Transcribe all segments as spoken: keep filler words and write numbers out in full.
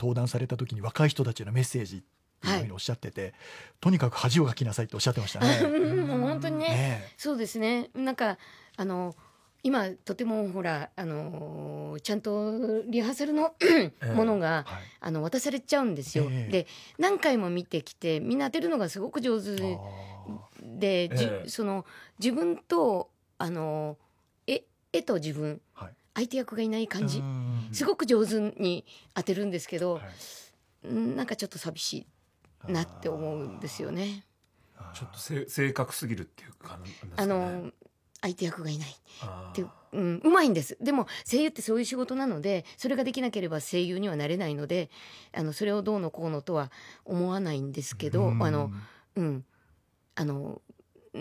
登壇された時に若い人たちへのメッセージっていうふうにおっしゃってて、はい、とにかく恥をかきなさいっておっしゃってましたね。 もう本当に ね, ねそうですね。なんかあの今とてもほらあのちゃんとリハーサルのものが、はい、あの渡されちゃうんですよ、えー、で何回も見てきてみんな当てるのがすごく上手で、えー、その自分とあの絵, 絵と自分、はい、相手役がいない感じすごく上手に当てるんですけど、はい、なんかちょっと寂しいなって思うんですよね。 ちょっとせ正確すぎるっていう感じですかね。 あの相手役がいないっていう、うん、うまいんです。でも声優ってそういう仕事なのでそれができなければ声優にはなれないのであのそれをどうのこうのとは思わないんですけど、あの、うん、あの、うん、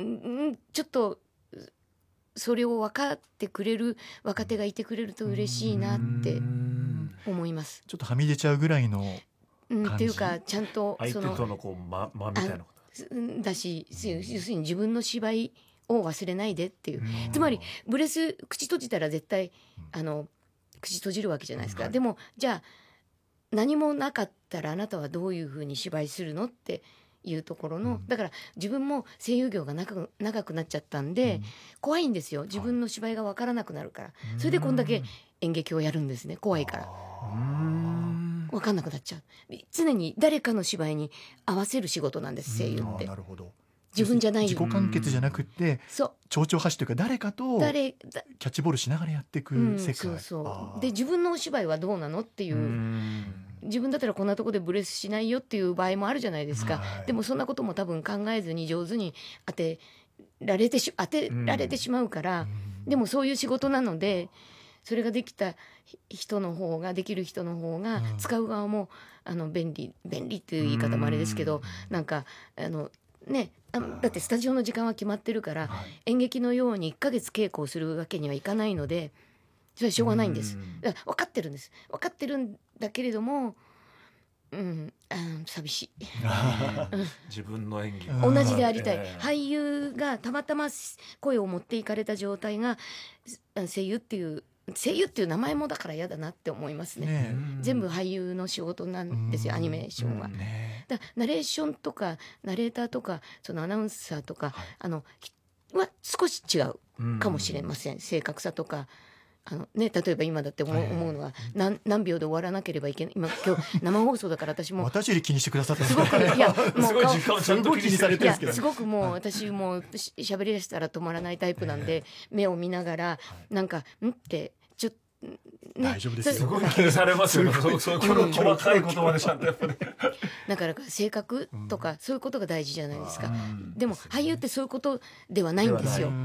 ちょっとそれを分かってくれる若手がいてくれると嬉しいなって思います。 ちょっとはみ出ちゃうぐらいのうん、っていうかちゃんと相手とのこう間、間みたいなことだし、要するに自分の芝居を忘れないでっていう、つまりブレス口閉じたら絶対あの口閉じるわけじゃないですか、うん、でもじゃあ何もなかったらあなたはどういうふうに芝居するのっていうところの、うん、だから自分も声優業が長く、長くなっちゃったんで、うん、怖いんですよ。自分の芝居が分からなくなるから、はい、それでこんだけ演劇をやるんですね。怖いから分かんなくなっちゃう。常に誰かの芝居に合わせる仕事なんです、声優って。 なるほど。 自分じゃない自己完結じゃなくて蝶々発というか誰かとキャッチボールしながらやっていく世界、うん、そうそうで自分のお芝居はどうなのっていう、う自分だったらこんなとこでブレスしないよっていう場合もあるじゃないですか、はい、でもそんなことも多分考えずに上手に当てられてし、当てられてしまうから、うん、でもそういう仕事なのでそれができた人の方ができる人の方が、うん、使う側もあの便利便利っていう言い方もあれですけど、うん、なんかあのね、あだってスタジオの時間は決まってるから、はい、演劇のようにいっかげつ稽古をするわけにはいかないのでそれはしょうがないんです。だから分かってるんです分かってるんだけれども、うん、あ寂しい自分の演技同じでありたい、えー、俳優がたまたま声を持っていかれた状態が声優っていう声優っていう名前もだから嫌だなって思います ね, ね全部俳優の仕事なんですよ、アニメーションは、ね、だナレーションとかナレーターとかそのアナウンサーとか、はい、あのは少し違うかもしれません。正確さとかあの、ね、例えば今だって思 う,、思うのは 何, 何秒で終わらなければいけない。今今日生放送だから私も私より気にしてくださってすごくいやもうすごい時間をちゃんと気にされてるんですけど、 すごくもう私もうし喋りだしたら止まらないタイプなんで、目を見ながらなんかんってちょっとね、 大丈夫ですよ。 すごい気にされますよね。そうそういう細かい言葉でちゃんとやっぱりだから性格とかそういうことが大事じゃないですか、うん、でも俳優ってそういうことではないんですよ。うん、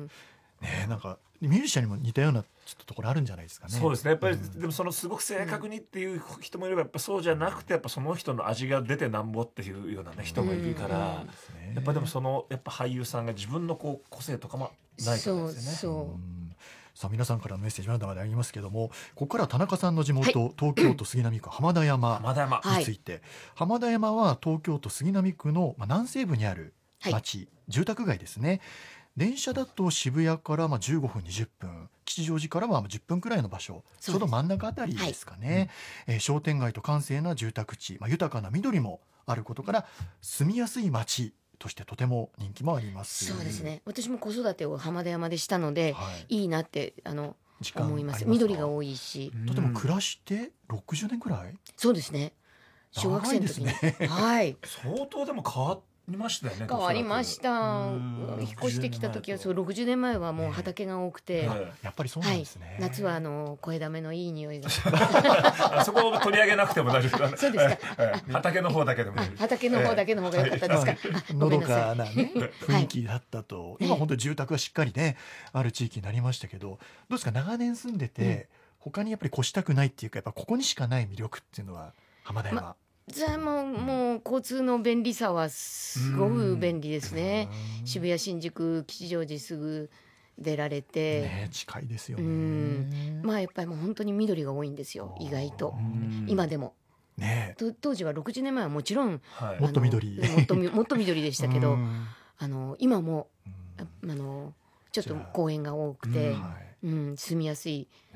ね、なんかミュージシャンにも似たようなちょっとところあるんじゃないですかね。 そうですねやっぱり、うん、でもそのすごく正確にっていう人もいればやっぱそうじゃなくてやっぱその人の味が出てなんぼっていうような、ね、人もいるから、うん、やっぱでもそのやっぱ俳優さんが自分のこう個性とかもないからですよね。 そうそう、 うんさあ皆さんからのメッセージまだまだありますけども、ここからは田中さんの地元、はい、東京都杉並区浜田山について、はい、浜田山は東京都杉並区の、まあ、南西部にある町、はい、住宅街ですね。電車だと渋谷からまあじゅうごふんにじゅっぷん、吉祥寺からはじゅっぷんくらいの場所、ちょうど真ん中あたりですかね、はいえー、商店街と閑静な住宅地、まあ、豊かな緑もあることから住みやすい町としてとても人気もあります。 そうですね、私も子育てを浜田山でしたので、はい、いいなってあの思います。緑が多いしとても暮らしてろくじゅうねんくらい。 そうですね、小学生の時に、ねはい、 相当でも変わりましたよね。 変わりました。引っ越してきた時はそうろくじゅうねんまえはもう畑が多くて、 ね、やっぱりそうなんですね、はい、 夏はあの小枝目のいい匂いがあそこを取り上げなくても大丈夫。 そうですか、 はい、畑の方だけでも畑の方だけの方が良かったですか、 はい、のどかな、ね、雰囲気だったと、はい、今本当に住宅がしっかりねある地域になりましたけど、どうですか長年住んでて、うん、他にやっぱり越したくないっていうかやっぱここにしかない魅力っていうのは浜田山、まじゃあもう、もう交通の便利さはすごく便利ですね。渋谷新宿吉祥寺すぐ出られて、 ね、近いですよね。 うんまあやっぱりもう本当に緑が多いんですよ意外と今でも、ね、と当時はろくじゅうねんまえはもちろん、 はい、もっと緑もっともっと緑でしたけどあの今もあのちょっと公園が多くて、うん、住みやすい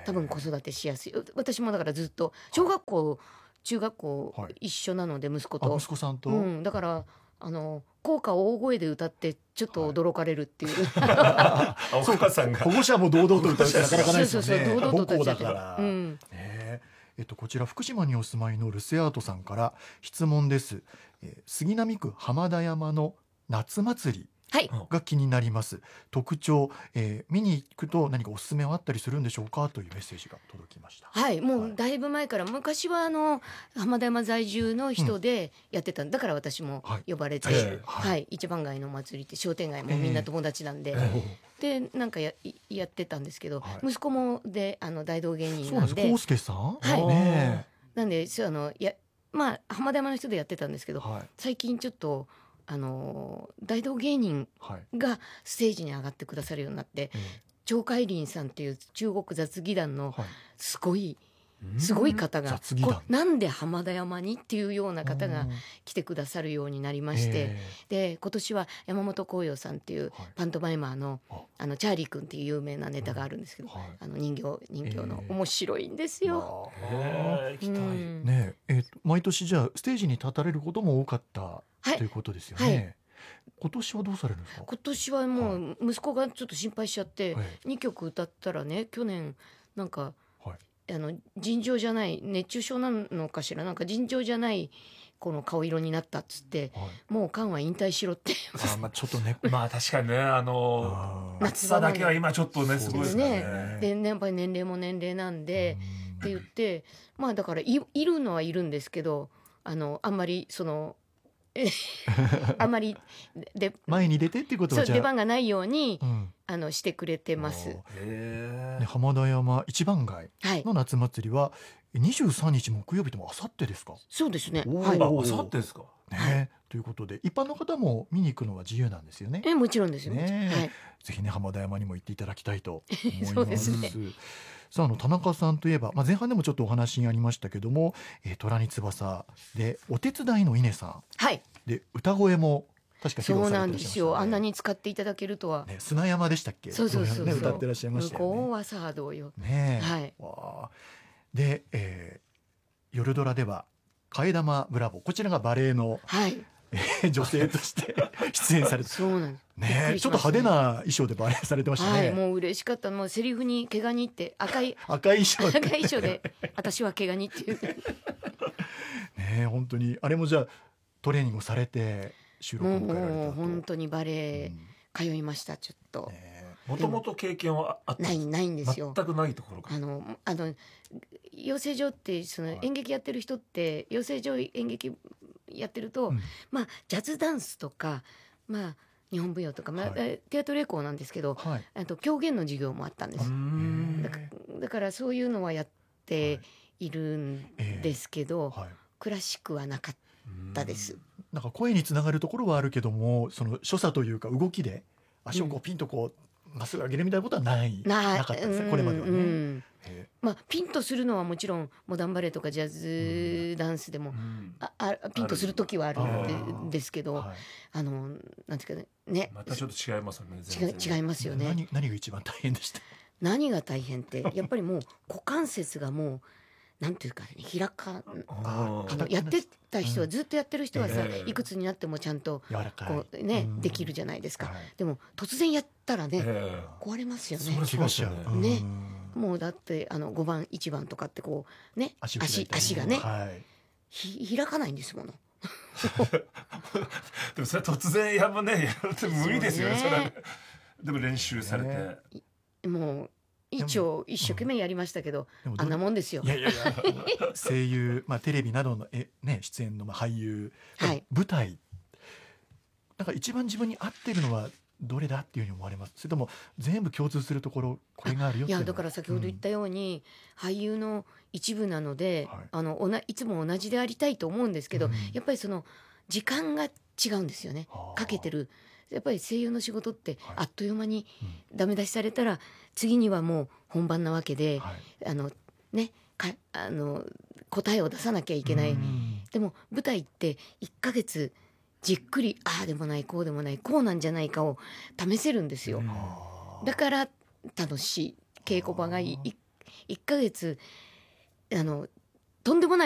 多分子育てしやすい。私もだからずっと小学校中学校はい一緒なので息子あと、 息子さんと、 うん、だからあの校歌を大声で歌ってちょっと驚かれるっていう、 あお母さんが保護者も堂々と歌うってなかなかないですよね。 そうそうそう堂々と歌っちゃって母校だから、 うんねええっと、こちら福島にお住まいのルセアートさんから質問です、えー杉並区浜田山の夏祭りはいが気になります。特徴、えー見に行くと何かおすすめはあったりするんでしょうかというメッセージが届きました。 はいもはいうだいぶ前から、昔はあの浜田山在住の人でやってた、だから私もはい呼ばれて、 ええはいはい一番街の祭りって商店街もみんな友達なんで、でなんかややってたんですけど、 はい息子もであの大道芸人そうなんです。 なんで、 康介さん、 はいねなんでそうあのやまあ浜田山の人でやってたんですけど、 えはい最近ちょっとあの大道芸人はいがステージに上がってくださるようになって、 え張海林さんっていう中国雑技団のーはいすごいすごい方が、 雑技団こなんで浜田山にっていうような方がうん来てくださるようになりまして、 えで今年は山本浩洋さんっていうはいパントマイマーのああのチャーリー君っていう有名なネタがあるんですけど、 ーはいあの人形人形のえー面白いんですよ。 わあへえ行きたい、 うんねええーと毎年じゃあステージに立たれることも多かったはいということですよね。 はい今年はどうされるんですか。 今年はもう息子がちょっと心配しちゃって、 えにきょく歌ったらね、去年なんかえはいあの尋常じゃない熱中症なのかしら、なんか尋常じゃないこの顔色になったっつってはいもう缶は引退しろってあーまあちょっとねまあ確かにねあのあー暑さだけは今ちょっとねすごいですねねでねやっぱり年齢も年齢なんでうんって言ってまあだからいいるのはいるんですけど、あのあんまりそのえあんまりで前に出てっていうことそうはじゃあ出番がないようにうんあのしてくれてます。 あへえーね浜田山一番街はいの夏祭りはにじゅうさんにち木曜日でもあさってですか。 そうですね。 おーはい。 ああさってですかね、 はいということで一般の方も見に行くのは自由なんですよね。 えもちろんですよ。 ねえはい。 ぜひね浜田山にも行っていただきたいと思います。 そうですねさああの田中さんといえば、まあ、前半でもちょっとお話にありましたけども、えー、虎に翼でお手伝いの稲さんはい。 で歌声も確か披露そうなされてらっしゃいましたね。 んですよ。あんなに使っていただけるとは。 ね、砂山でしたっけ。 そうそうそうそう。 ね、歌ってらっしゃいま向したよね。 こうはさあどうよ。 ねえ、 はいわあで、えー、夜ドラでは替え玉ブラボー、こちらがバレエの、 はい。 えー女性として出演されてそうなんです。びっくねえりしましたねちょっと派手な衣装でバレエされてましたね。 はい。もう嬉しかった。もうセリフに毛ガニって赤い赤い衣装赤でい衣装で私は毛ガニっていう。 ねえ本当にあれもじゃあトレーニングをされて収録をもう迎えられたと。 もう本当にバレうエん通いましたちょっと。 ねえもともと経験はあったないないんです全よ。 くないところからあのあの養成所ってそのはい演劇やってる人って養成所演劇やってると、 うんまあジャズダンスとかまあ日本舞踊とか、まあはいえテアトルエコーなんですけど、 はいあと狂言の授業もあったんでうす。 んだからだからそういうのはやっているんですけど、 はいクラシックはなかったです。 なんか声につながるところはあるけどもその所作というか動きで足をこうピンとこうまっすぐ上げるみたいなことはない、 ななかったですうんねこれまではね。 うんえまあ、ピンとするのはもちろんモダンバレーとかジャズダンスでも、 うんああピンとする時はあるあんでるですけど、 はいあのなんていうかねねまたちょっと違いますよね違い違いますよね。 何何が一番大変でした。 何が大変ってやっぱりもう股関節がもうなんていうか、ね、開かああのやってた人はずっとやってる人はさ、 ええいくつになってもちゃんと柔らかいこうねうんできるじゃないですか。 はいでも突然やったらね、 え壊れますよそねれ。 怪我しちゃう。 ねうんもうだってあのごばんいちばんとかってこうね足を開いたり足足がね、 はいひ開かないんですもの。 えでもそれ突然やむねやるって無理ですよねそうねそれはねでも練習されて、 ねもう一応一生懸命やりましたけど、 でもどあんなもんですよい。やいやいや声優、まあ、テレビなどのえ、ね、出演のまあ俳優、 はい舞台なんか一番自分に合ってるのはどれだっていうふうに思われます。それとも全部共通するところこれがあるよっていうのはいやだから先ほど言ったように、俳優の一部なので、 はいあのおないつも同じでありたいと思うんですけど、 うんやっぱりその時間が違うんですよね。 はあかけてるやっぱり声優の仕事ってはいあっという間にうんダメ出しされたら次にはもう本番なわけで、 はいあのねかあの答えを出さなきゃいけない。 うんでも舞台っていっかげつじっくりああでもないこうでもないこうなんじゃないかを試せるんですよ。 うんあーだから楽しい稽古場がいいいいっかげつあのとんでもない